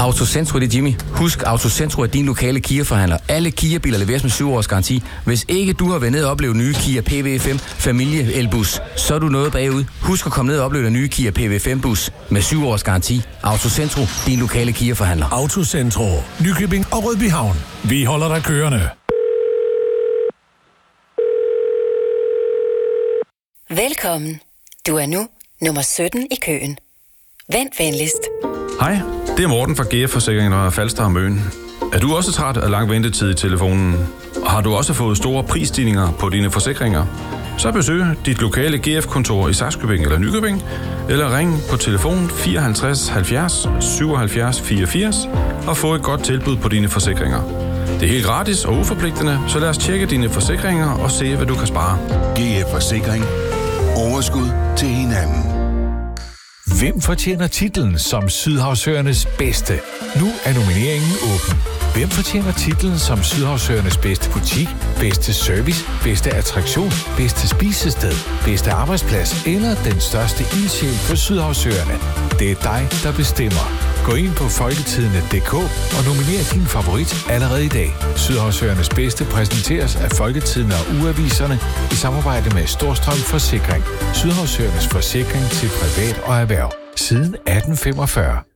Autocentro, det er Jimmy. Husk, Autocentro er din lokale Kia-forhandler. Alle Kia-biler leveres med 7 års garanti. Hvis ikke du har været ned og oplevet nye Kia PV5 Familie Elbus, så er du noget bagud. Husk at komme ned og opleve den nye Kia PV5 bus med 7 års garanti. Autocentro, din lokale Kia-forhandler. Autocentro, Nykøbing og Rødbyhavn. Vi holder dig kørende. Velkommen. Du er nu nummer 17 i køen. Vent venligst. Hej, det er Morten fra GF Forsikring og Falster og Møn. Er du også træt af lang ventetid i telefonen? Og har du også fået store prisstigninger på dine forsikringer? Så besøg dit lokale GF-kontor i Sakskøbing eller Nykøbing, eller ring på telefon 54 70 77 84 og få et godt tilbud på dine forsikringer. Det er helt gratis og uforpligtende, så lad os tjekke dine forsikringer og se, hvad du kan spare. GF Forsikring. Overskud til hinanden. Hvem fortjener titlen som Sydhavsøernes bedste? Nu er nomineringen åben. Hvem fortjener titlen som Sydhavsøernes bedste butik, bedste service, bedste attraktion, bedste spisested, bedste arbejdsplads eller den største ildsjæl på Sydhavsøerne? Det er dig, der bestemmer. Gå ind på folketidende.dk og nominer din favorit allerede i dag. Sydhavsøernes bedste præsenteres af Folketidende og Ugeaviserne i samarbejde med Storstrøm Forsikring. Sydhavsøernes forsikring til privat og erhverv. Siden 1845.